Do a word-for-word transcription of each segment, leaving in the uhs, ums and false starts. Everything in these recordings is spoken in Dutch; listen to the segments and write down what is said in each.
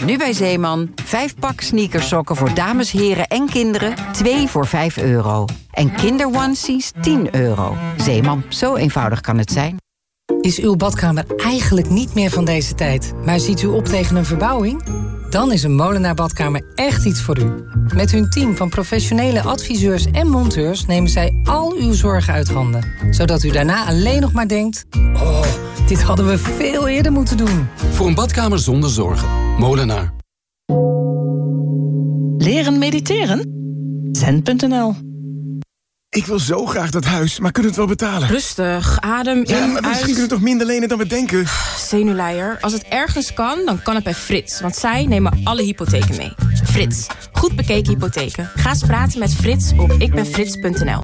Nu bij Zeeman. Vijf pak sneakersokken voor dames, heren en kinderen. Twee voor vijf euro. En kinderonesies tien euro. Zeeman, zo eenvoudig kan het zijn. Is uw badkamer eigenlijk niet meer van deze tijd, maar ziet u op tegen een verbouwing? Dan is een Molenaar badkamer echt iets voor u. Met hun team van professionele adviseurs en monteurs nemen zij al uw zorgen uit handen. Zodat u daarna alleen nog maar denkt: oh, dit hadden we veel eerder moeten doen. Voor een badkamer zonder zorgen. Molenaar. Leren mediteren? Zen punt n l. Ik wil zo graag dat huis, maar kunnen we het wel betalen? Rustig, adem in, ja, maar misschien uit. kunnen we toch minder lenen dan we denken? Zenuwleier, als het ergens kan, dan kan het bij Frits. Want zij nemen alle hypotheken mee. Frits, goed bekeken hypotheken. Ga eens praten met Frits op ikbenfrits punt n l.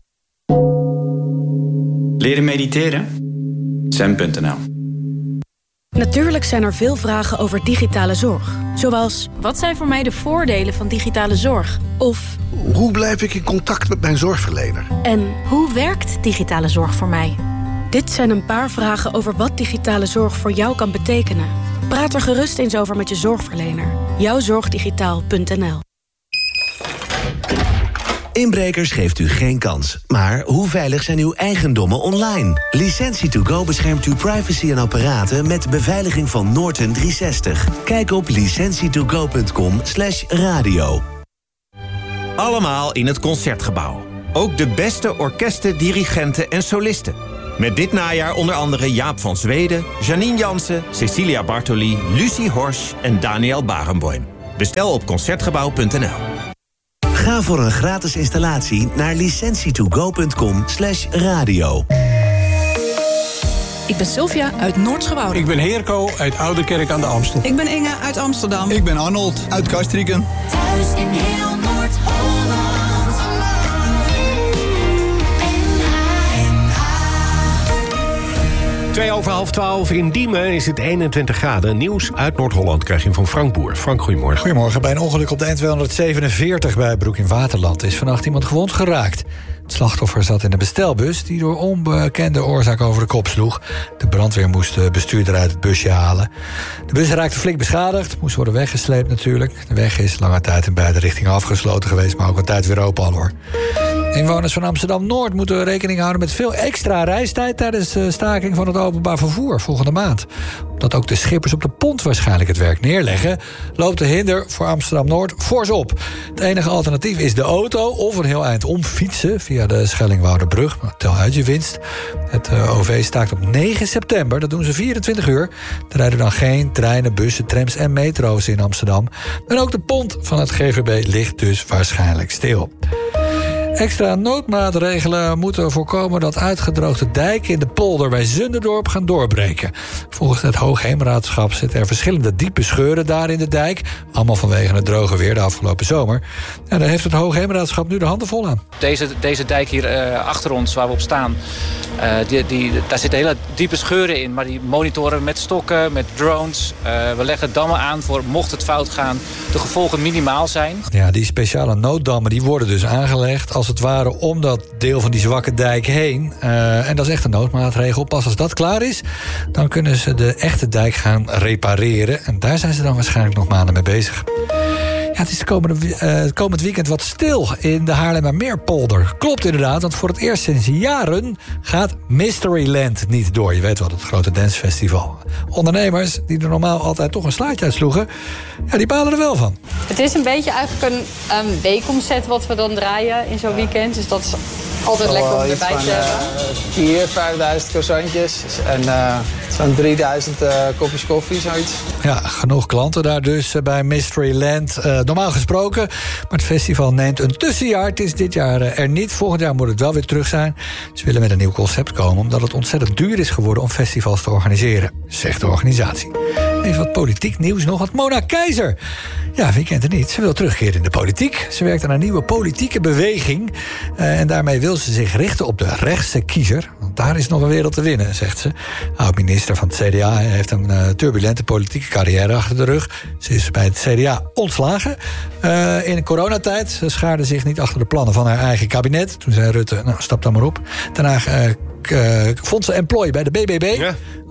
Leren mediteren? Zen punt n l. Natuurlijk zijn er veel vragen over digitale zorg. Zoals, wat zijn voor mij de voordelen van digitale zorg? Of, hoe blijf ik in contact met mijn zorgverlener? En hoe werkt digitale zorg voor mij? Dit zijn een paar vragen over wat digitale zorg voor jou kan betekenen. Praat er gerust eens over met je zorgverlener. jouwzorgdigitaal punt n l. Inbrekers geeft u geen kans. Maar hoe veilig zijn uw eigendommen online? Licentie to go beschermt uw privacy en apparaten met beveiliging van Norton driehonderdzestig. Kijk op licentie to go punt com slash radio. Allemaal in het Concertgebouw. Ook de beste orkesten, dirigenten en solisten. Met dit najaar onder andere Jaap van Zweden, Janine Jansen, Cecilia Bartoli, Lucie Horsch en Daniel Barenboim. Bestel op concertgebouw punt n l. Ga voor een gratis installatie naar licentie to go punt com slash radio. Ik ben Sylvia uit Noordschouwoude. Ik ben Heerko uit Ouderkerk aan de Amstel. Ik ben Inge uit Amsterdam. Ik ben Arnold uit Castricum. Thuis in heel Noord-Holland. Twee over half twaalf in Diemen is het eenentwintig graden. Nieuws uit Noord-Holland krijg je van Frank Boer. Frank, goedemorgen. Goedemorgen. Bij een ongeluk op de N tweehonderdzevenenveertig bij Broek in Waterland is vannacht iemand gewond geraakt. Het slachtoffer zat in een bestelbus die door onbekende oorzaak over de kop sloeg. De brandweer moest de bestuurder uit het busje halen. De bus raakte flink beschadigd, moest worden weggesleept natuurlijk. De weg is lange tijd in beide richtingen afgesloten geweest, maar ook een tijd weer open al hoor. Inwoners van Amsterdam-Noord moeten rekening houden met veel extra reistijd tijdens de staking van het openbaar vervoer volgende maand. Omdat ook de schippers op de pont waarschijnlijk het werk neerleggen, loopt de hinder voor Amsterdam-Noord fors op. Het enige alternatief is de auto of een heel eind omfietsen via de Schellingwouderbrug. Tel uit je winst. Het uh, O V staakt op negen september, dat doen ze vierentwintig uur. Er rijden dan geen treinen, bussen, trams en metro's in Amsterdam. En ook de pont van het G V B ligt dus waarschijnlijk stil. Extra noodmaatregelen moeten voorkomen dat uitgedroogde dijken in de polder bij Zunderdorp gaan doorbreken. Volgens het Hoogheemraadschap zitten er verschillende diepe scheuren daar in de dijk. Allemaal vanwege het droge weer de afgelopen zomer. En daar heeft het Hoogheemraadschap nu de handen vol aan. Deze, deze dijk hier uh, achter ons, waar we op staan, uh, die, die, daar zitten hele diepe scheuren in. Maar die monitoren met stokken, met drones. Uh, we leggen dammen aan voor, mocht het fout gaan, de gevolgen minimaal zijn. Ja, die speciale nooddammen die worden dus aangelegd als het ware om dat deel van die zwakke dijk heen. Uh, en dat is echt een noodmaatregel. Pas als dat klaar is, dan kunnen ze de echte dijk gaan repareren. En daar zijn ze dan waarschijnlijk nog maanden mee bezig. Ja, het is komende, uh, komend weekend wat stil in de Haarlemmermeerpolder. Klopt inderdaad, want voor het eerst sinds jaren gaat Mysteryland niet door. Je weet wel, het grote dancefestival. Ondernemers die er normaal altijd toch een slaatje uitsloegen, ja, die balen er wel van. Het is een beetje eigenlijk een um, weekomzet wat we dan draaien in zo'n weekend. Dus dat is altijd oh, lekker om erbij te hebben. vier, vijfduizend croissantjes en uh, zo'n drieduizend uh, kopjes koffie, zoiets. Ja, genoeg klanten daar dus uh, bij Mysteryland. Uh, normaal gesproken, maar het festival neemt een tussenjaar. Het is dit jaar uh, er niet. Volgend jaar moet het wel weer terug zijn. Ze willen met een nieuw concept komen, omdat het ontzettend duur is geworden om festivals te organiseren, zegt de organisatie. Even wat politiek nieuws nog. Want Mona Keizer, ja, wie kent het niet? Ze wil terugkeren in de politiek. Ze werkt aan een nieuwe politieke beweging. Uh, en daarmee wil ze zich richten op de rechtse kiezer. Want daar is nog een wereld te winnen, zegt ze. Oud-minister van het C D A heeft een uh, turbulente politieke carrière achter de rug. Ze is bij het C D A ontslagen. Uh, in de coronatijd. Ze schaarde zich niet achter de plannen van haar eigen kabinet. Toen zei Rutte, nou, stap dan maar op. Daarna Uh, Uh, vond ze employ bij de B B B. Ja.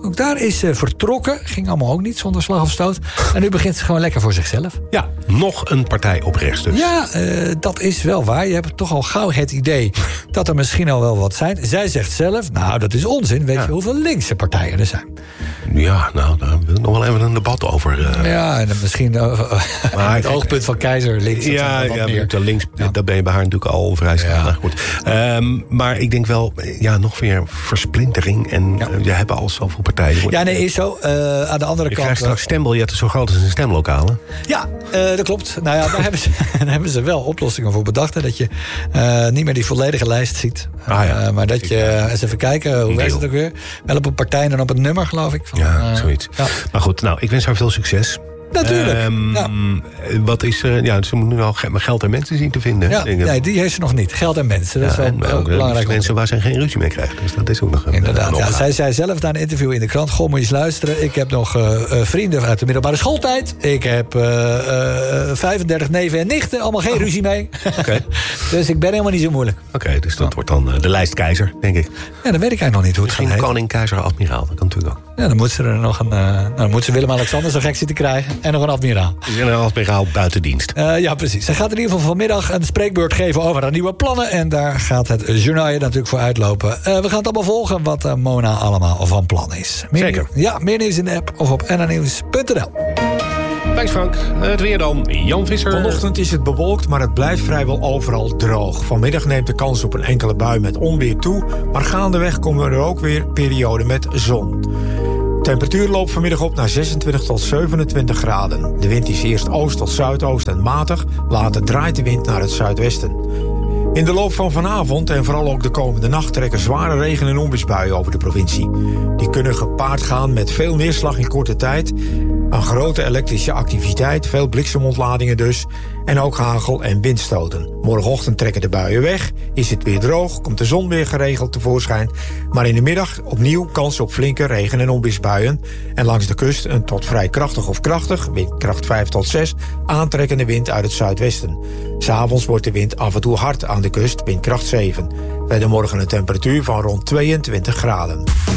Ook daar is uh, vertrokken. Ging allemaal ook niet zonder slag of stoot. En nu begint ze gewoon lekker voor zichzelf. Ja, nog een partij op rechts dus. Ja, uh, dat is wel waar. Je hebt toch al gauw het idee dat er misschien al wel wat zijn. Zij zegt zelf, nou, dat is onzin. Weet ja. je hoeveel linkse partijen er zijn? Ja, nou, daar wil ik nog wel even een debat over. Uh... Ja, en dan misschien uh, maar het oogpunt van Keizer links. Ja, ja, ja links, ja. Dat ben je bij haar natuurlijk al vrij snel. Ja. Goed. Um, maar ik denk wel, ja, nog weer versplintering. En ja. uh, je hebt al zoveel partijen. Ja, nee, is zo. Uh, aan de andere je kant... Je straks stembiljetten zo groot als een stemlokaal, hè? Ja, uh, dat klopt. Nou ja, daar hebben, ze, daar hebben ze wel oplossingen voor bedacht. Hè, dat je uh, niet meer die volledige lijst ziet. Uh, ah, ja. Maar dat je, uh, eens even kijken, hoe werkt het ook weer? Wel op een partij en op het nummer, geloof ik. Van, ja, zoiets. Uh, ja. Maar goed, nou, ik wens haar veel succes. Natuurlijk. Um, ja. Wat is er? Ja, ze moet nu al geld en mensen zien te vinden. Ja, nee, die heeft ze nog niet. Geld en mensen. Dat ja, is wel ook belangrijk. Mensen waar ze geen ruzie mee krijgen. Dus dat is ook nog een. Inderdaad. Een ja, zij zei zelf na een interview in de krant: goh, moet je eens luisteren. Ik heb nog uh, uh, vrienden uit de middelbare schooltijd. Ik heb uh, uh, vijfendertig neven en nichten. Allemaal geen oh. ruzie mee. Okay. Dus ik ben helemaal niet zo moeilijk. Oké, okay, dus dat oh. wordt dan uh, de lijst keizer, denk ik. Ja, dan weet ik eigenlijk nog niet hoe het Misschien gaat. Koning, keizer, admiraal. Dat kan natuurlijk ook. Ja, dan moet ze er nog een. Uh, nou, dan moet ze Willem-Alexander zo gek zitten krijgen. En nog een admiraal. En een admiraal buiten dienst. Uh, ja, precies. Hij gaat in ieder geval vanmiddag een spreekbeurt geven over haar nieuwe plannen. En daar gaat het journaal natuurlijk voor uitlopen. Uh, we gaan het allemaal volgen wat uh, Mona allemaal van plan is. Meer Zeker. Nieuws, ja, meer nieuws in de app of op n n nieuws punt n l. Thanks Frank. Het weer dan. Jan Visser. Vanochtend is het bewolkt, maar het blijft vrijwel overal droog. Vanmiddag neemt de kans op een enkele bui met onweer toe. Maar gaandeweg komen er ook weer perioden met zon. De temperatuur loopt vanmiddag op naar zesentwintig tot zevenentwintig graden. De wind is eerst oost tot zuidoost en matig. Later draait de wind naar het zuidwesten. In de loop van vanavond en vooral ook de komende nacht trekken zware regen- en onweersbuien over de provincie. Die kunnen gepaard gaan met veel neerslag in korte tijd, een grote elektrische activiteit, veel bliksemontladingen dus, en ook hagel- en windstoten. Morgenochtend trekken de buien weg, is het weer droog, komt de zon weer geregeld tevoorschijn, maar in de middag opnieuw kans op flinke regen- en onweersbuien en langs de kust een tot vrij krachtig of krachtig, windkracht vijf tot zes, aantrekkende wind uit het zuidwesten. 'S Avonds wordt de wind af en toe hard aan de kust, windkracht zeven. Bij de morgen een temperatuur van rond tweeëntwintig graden.